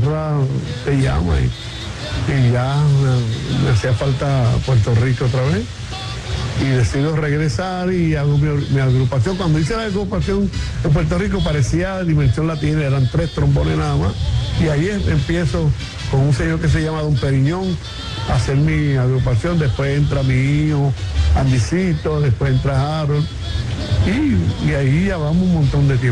tierra te llama y ya me hacía falta Puerto Rico otra vez. Y decido regresar y hago mi agrupación. Cuando hice la agrupación en Puerto Rico parecía Dimensión Latina, eran 3 trombones nada más. Y ahí empiezo con un señor que se llama Don Periñón a hacer mi agrupación. Después entra mi hijo, Andicito, después entra Harold. Y ahí ya vamos un montón de tiempo.